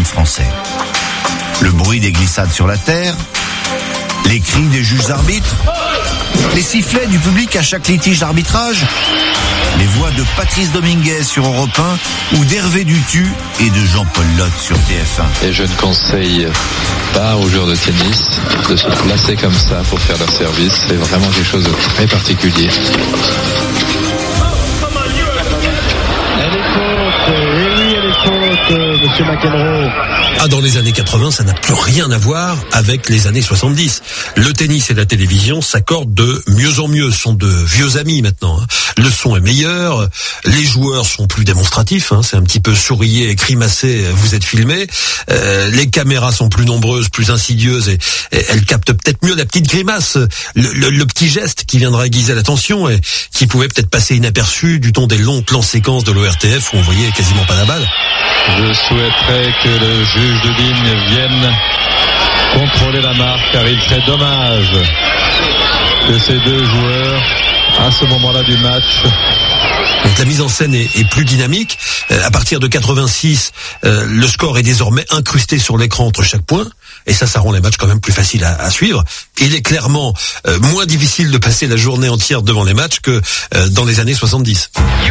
tennis français. Le bruit des glissades sur la terre, les cris des juges arbitres, les sifflets du public à chaque litige d'arbitrage, les voix de Patrice Dominguez sur Europe 1 ou d'Hervé Dutu et de Jean-Paul Lotte sur TF1. Et je ne conseille pas aux joueurs de tennis de se placer comme ça pour faire leur service. C'est vraiment quelque chose de très particulier. Monsieur McEnroe. Dans les années 80, ça n'a plus rien à voir avec les années 70. Le tennis et la télévision s'accordent de mieux en mieux, sont de vieux amis maintenant. Le son est meilleur, les joueurs sont plus démonstratifs, c'est un petit peu sourier et grimacé, vous êtes filmé. Les caméras sont plus nombreuses, plus insidieuses et elles captent peut-être mieux la petite grimace, le petit geste qui viendra aiguiser l'attention et qui pouvait peut-être passer inaperçu du ton des longs plans séquences de l'ORTF où on voyait quasiment pas la balle. Je souhaiterais que le juge de ligne vienne contrôler la marque car il serait dommage que ces deux joueurs, à ce moment-là du match... Donc la mise en scène est plus dynamique. À partir de 86, le score est désormais incrusté sur l'écran entre chaque point. Et ça rend les matchs quand même plus faciles à suivre. Il est clairement moins difficile de passer la journée entière devant les matchs que dans les années 70.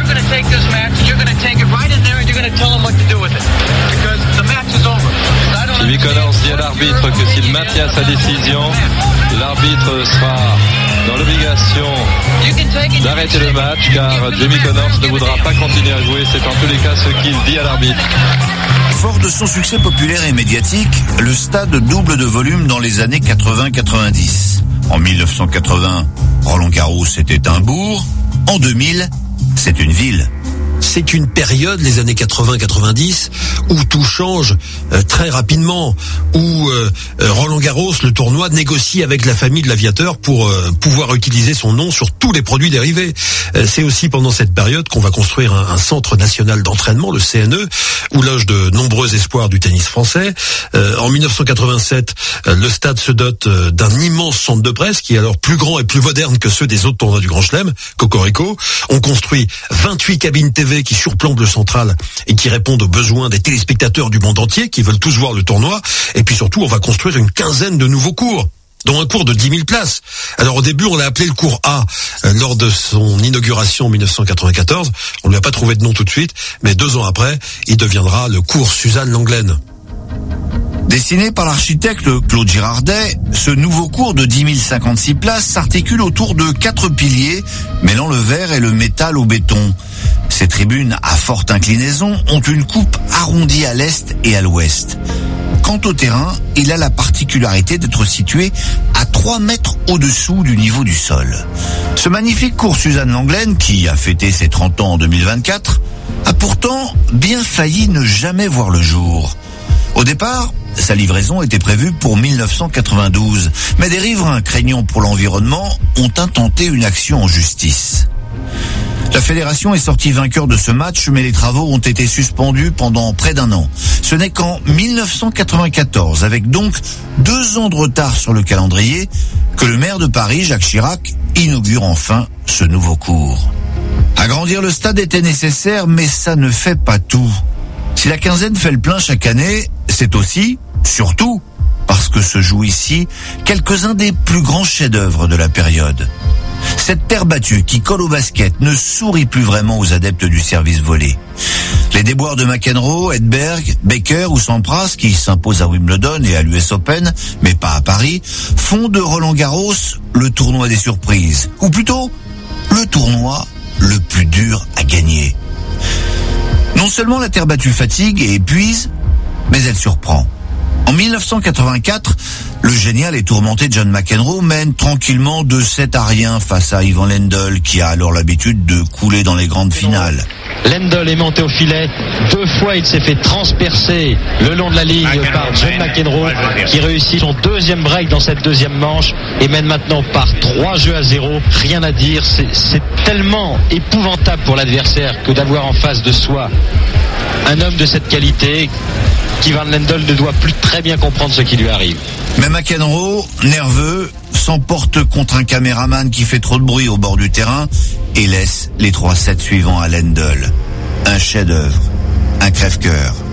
Jimmy Connors dit à l'arbitre que s'il maintient sa décision, l'arbitre sera dans l'obligation d'arrêter le match car Jimmy Connors ne voudra pas continuer à jouer. C'est en tous les cas ce qu'il dit à l'arbitre. Fort de son succès populaire et médiatique, le stade double de volume dans les années 80-90. En 1980, Roland-Garros était un bourg. En 2000, c'est une ville. C'est une période, les années 80-90, où tout change très rapidement, où Roland-Garros, le tournoi, négocie avec la famille de l'aviateur pour pouvoir utiliser son nom sur tous les produits dérivés. C'est aussi pendant cette période qu'on va construire un centre national d'entraînement, le CNE, où loge de nombreux espoirs du tennis français. En 1987, le stade se dote d'un immense centre de presse qui est alors plus grand et plus moderne que ceux des autres tournois du Grand Chelem, Cocorico. On construit 28 cabines TV qui surplombent le central et qui répondent aux besoins des téléspectateurs du monde entier qui veulent tous voir le tournoi. Et puis surtout, on va construire une quinzaine de nouveaux cours, dont un cours de 10 000 places. Alors au début, on l'a appelé le cours A lors de son inauguration en 1994. On lui a pas trouvé de nom tout de suite, mais 2 ans après, il deviendra le cours Suzanne Lenglen. Dessiné par l'architecte Claude Girardet, ce nouveau cours de 10 056 places s'articule autour de 4 piliers mêlant le verre et le métal au béton. Ces tribunes à forte inclinaison ont une coupe arrondie à l'est et à l'ouest. Quant au terrain, il a la particularité d'être situé à 3 mètres au-dessous du niveau du sol. Ce magnifique cours Suzanne Lenglen, qui a fêté ses 30 ans en 2024, a pourtant bien failli ne jamais voir le jour. Au départ, sa livraison était prévue pour 1992, mais des riverains craignant pour l'environnement ont intenté une action en justice. La fédération est sortie vainqueur de ce match, mais les travaux ont été suspendus pendant près d'1 an. Ce n'est qu'en 1994, avec donc 2 ans de retard sur le calendrier, que le maire de Paris, Jacques Chirac, inaugure enfin ce nouveau cours. Agrandir le stade était nécessaire, mais ça ne fait pas tout. Si la quinzaine fait le plein chaque année, c'est aussi, surtout, parce que se jouent ici quelques-uns des plus grands chefs-d'œuvre de la période. Cette terre battue qui colle au basket ne sourit plus vraiment aux adeptes du service volé. Les déboires de McEnroe, Edberg, Baker ou Sampras, qui s'imposent à Wimbledon et à l'US Open, mais pas à Paris, font de Roland-Garros le tournoi des surprises, ou plutôt le tournoi le plus dur à gagner. Non seulement la terre battue fatigue et épuise, mais elle surprend. En 1984, le génial et tourmenté John McEnroe mène tranquillement 2-7-1 face à Ivan Lendl, qui a alors l'habitude de couler dans les grandes finales. Lendl est monté au filet. 2 fois, il s'est fait transpercer le long de la ligne par John McEnroe, qui réussit son 2e break dans cette 2e manche et mène maintenant par 3-0. Rien à dire, c'est tellement épouvantable pour l'adversaire que d'avoir en face de soi un homme de cette qualité qu'Ivan Lendl ne doit plus très bien comprendre ce qui lui arrive. Mais McEnroe, nerveux, s'emporte contre un caméraman qui fait trop de bruit au bord du terrain et laisse les 3 sets suivants à Lendl. Un chef-d'œuvre, un crève-cœur.